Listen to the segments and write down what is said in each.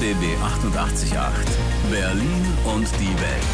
RBB 88.8 Berlin und die Welt.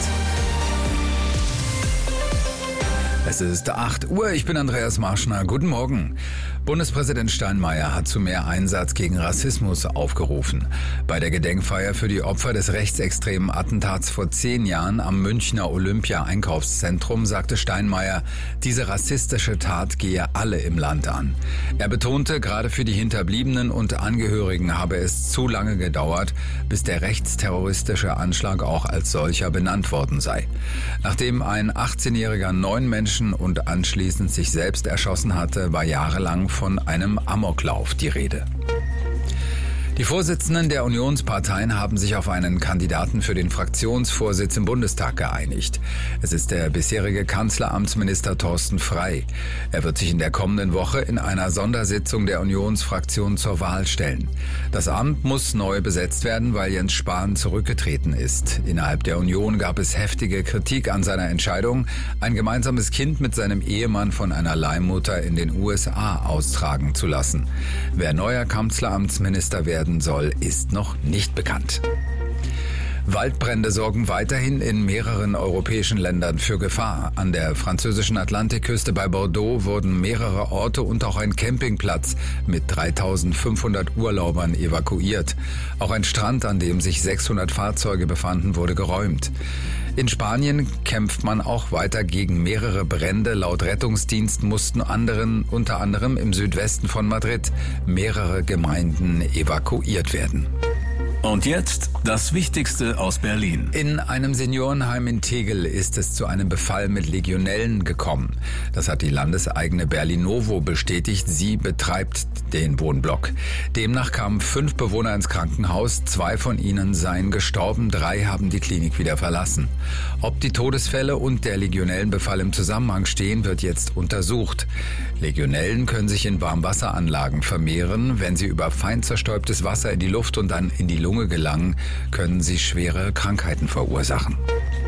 Es ist 8 Uhr, ich bin Andreas Marschner. Guten Morgen. Bundespräsident Steinmeier hat zu mehr Einsatz gegen Rassismus aufgerufen. Bei der Gedenkfeier für die Opfer des rechtsextremen Attentats vor 10 Jahren am Münchner Olympia-Einkaufszentrum sagte Steinmeier, diese rassistische Tat gehe alle im Land an. Er betonte, gerade für die Hinterbliebenen und Angehörigen habe es zu lange gedauert, bis der rechtsterroristische Anschlag auch als solcher benannt worden sei. Nachdem ein 18-Jähriger 9 Menschen und anschließend sich selbst erschossen hatte, war jahrelang von einem Amoklauf die Rede. Die Vorsitzenden der Unionsparteien haben sich auf einen Kandidaten für den Fraktionsvorsitz im Bundestag geeinigt. Es ist der bisherige Kanzleramtsminister Thorsten Frey. Er wird sich in der kommenden Woche in einer Sondersitzung der Unionsfraktion zur Wahl stellen. Das Amt muss neu besetzt werden, weil Jens Spahn zurückgetreten ist. Innerhalb der Union gab es heftige Kritik an seiner Entscheidung, ein gemeinsames Kind mit seinem Ehemann von einer Leihmutter in den USA austragen zu lassen. Wer neuer Kanzleramtsminister werden soll, ist noch nicht bekannt. Waldbrände sorgen weiterhin in mehreren europäischen Ländern für Gefahr. An der französischen Atlantikküste bei Bordeaux wurden mehrere Orte und auch ein Campingplatz mit 3.500 Urlaubern evakuiert. Auch ein Strand, an dem sich 600 Fahrzeuge befanden, wurde geräumt. In Spanien kämpft man auch weiter gegen mehrere Brände. Laut Rettungsdienst mussten unter anderem im Südwesten von Madrid mehrere Gemeinden evakuiert werden. Und jetzt das Wichtigste aus Berlin. In einem Seniorenheim in Tegel ist es zu einem Befall mit Legionellen gekommen. Das hat die landeseigene Berlinovo bestätigt. Sie betreibt den Wohnblock. Demnach kamen 5 Bewohner ins Krankenhaus. 2 von ihnen seien gestorben, 3 haben die Klinik wieder verlassen. Ob die Todesfälle und der Legionellenbefall im Zusammenhang stehen, wird jetzt untersucht. Legionellen können sich in Warmwasseranlagen vermehren. Wenn sie über fein zerstäubtes Wasser in die Luft und dann in die Lunge gelangen, können sie schwere Krankheiten verursachen.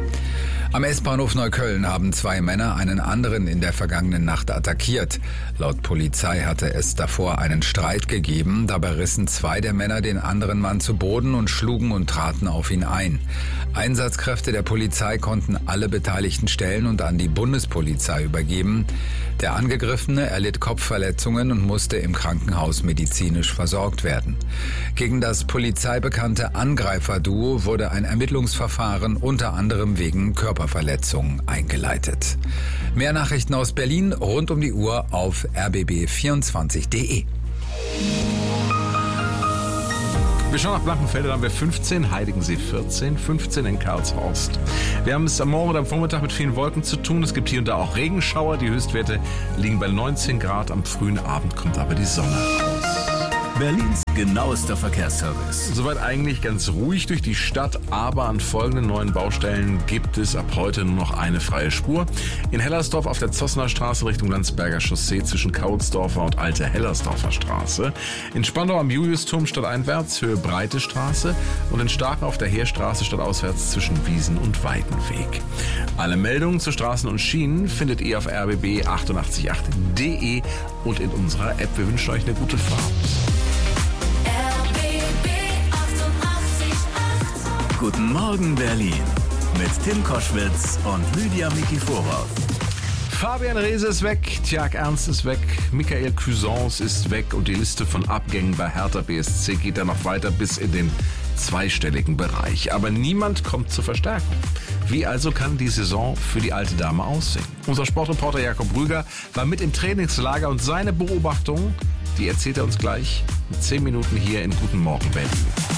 Am S-Bahnhof Neukölln haben 2 Männer einen anderen in der vergangenen Nacht attackiert. Laut Polizei hatte es davor einen Streit gegeben. Dabei rissen 2 der Männer den anderen Mann zu Boden und schlugen und traten auf ihn ein. Einsatzkräfte der Polizei konnten alle beteiligten stellen und an die Bundespolizei übergeben. Der Angegriffene erlitt Kopfverletzungen und musste im Krankenhaus medizinisch versorgt werden. Gegen das polizeibekannte Angreiferduo wurde ein Ermittlungsverfahren unter anderem wegen Körperverletzung eingeleitet. Mehr Nachrichten aus Berlin rund um die Uhr auf rbb24.de. Wir schauen nach Blankenfelde, da haben wir 15, Heidigensee 14, 15 in Karlshorst. Wir haben es am Morgen und am Vormittag mit vielen Wolken zu tun. Es gibt hier und da auch Regenschauer. Die Höchstwerte liegen bei 19 Grad. Am frühen Abend kommt aber die Sonne raus. Berlins genauester Verkehrsservice. Soweit eigentlich ganz ruhig durch die Stadt, aber an folgenden neuen Baustellen gibt es ab heute nur noch eine freie Spur. In Hellersdorf auf der Zossner Straße Richtung Landsberger Chaussee zwischen Kaulsdorfer und Alte Hellersdorfer Straße. In Spandau am Juliusturm stadteinwärts Höhe Breite Straße und in Staaken auf der Heerstraße stadtauswärts zwischen Wiesen und Weidenweg. Alle Meldungen zu Straßen und Schienen findet ihr auf rbb888.de und in unserer App. Wir wünschen euch eine gute Fahrt. Guten Morgen Berlin mit Tim Koschwitz und Lydia Mikiforov. Fabian Reese ist weg, Tjag Ernst ist weg, Michael Cuisance ist weg und die Liste von Abgängen bei Hertha BSC geht dann noch weiter bis in den zweistelligen Bereich. Aber niemand kommt zur Verstärkung. Wie also kann die Saison für die alte Dame aussehen? Unser Sportreporter Jakob Rüger war mit im Trainingslager und seine Beobachtungen, die erzählt er uns gleich in 10 Minuten hier in Guten Morgen Berlin.